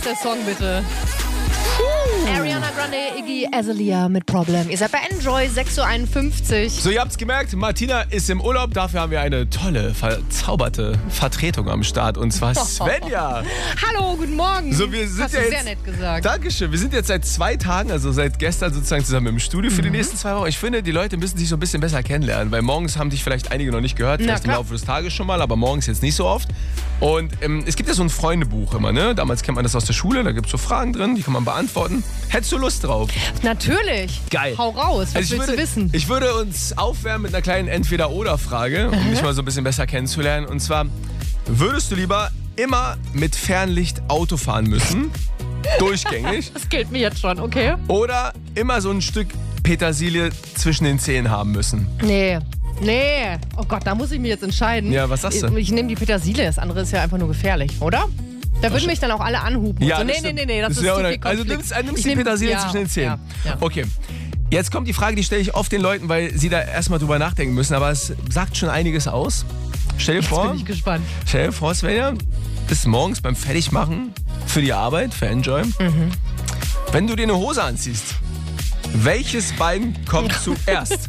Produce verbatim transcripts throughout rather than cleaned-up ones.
ist der Song bitte? Ariana Grande, Iggy Azalea mit Problem. Ihr seid bei Enjoy sechs Uhr einundfünfzig. So, ihr habt's gemerkt, Martina ist im Urlaub. Dafür haben wir eine tolle, verzauberte Vertretung am Start. Und zwar Svenja. Hallo, guten Morgen. So, wir sind Hast ja du jetzt, sehr nett gesagt. Dankeschön. Wir sind jetzt seit zwei Tagen, also seit gestern sozusagen zusammen im Studio für Mhm. die nächsten zwei Wochen. Ich finde, die Leute müssen sich so ein bisschen besser kennenlernen, weil morgens haben dich vielleicht einige noch nicht gehört, Na, vielleicht im klar. Laufe des Tages schon mal, aber morgens jetzt nicht so oft. Und ähm, es gibt ja so ein Freundebuch immer, ne? Damals kennt man das aus der Schule, da gibt es so Fragen drin, die kann man beantworten. Hättest du Lust drauf? Natürlich. Geil. Hau raus, was Also ich willst würde, du wissen? Ich würde uns aufwärmen mit einer kleinen Entweder-Oder-Frage, um dich mal so ein bisschen besser kennenzulernen. Und zwar, würdest du lieber immer mit Fernlicht Auto fahren müssen, durchgängig, Das gilt mir jetzt schon, okay? oder immer so ein Stück Petersilie zwischen den Zähnen haben müssen? Nee. Nee. Oh Gott, da muss ich mich jetzt entscheiden. Ja, was sagst du? Ich, ich nehme die Petersilie, das andere ist ja einfach nur gefährlich, oder? Da würden mich dann auch alle anhupen. Ja, so, nee, das nee, stimmt. nee, nee, das, Das ist ja zu auch- viel Also Konflikt. nimmst, äh, nimmst Ich die nehm- Petersilie ja, zwischen den Zähnen. Ja, ja. Okay. Jetzt kommt die Frage, die stelle ich oft den Leuten, weil sie da erstmal drüber nachdenken müssen, aber es sagt schon einiges aus. Stell dir Jetzt vor, bin ich gespannt. stell dir vor, Svenja, bis morgens beim Fertigmachen für die Arbeit, für Enjoy. Mhm. Wenn du dir eine Hose anziehst, welches Bein kommt zuerst?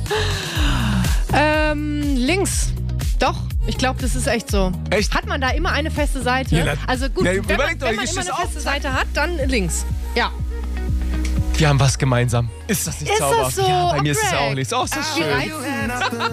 Ähm, links. Doch, ich glaube, das ist echt so. Echt? Hat man da immer eine feste Seite? Ja, na- also gut, Ja, wenn man, überleg doch, wenn man ich immer eine steh's auf. feste Seite hat, dann links. Ja. Wir haben was gemeinsam. Ist das nicht Ist das zauberhaft? so? Ja, bei mir Oh, ist es Greg. auch nichts. Auch so Ah, wie schön. reizend.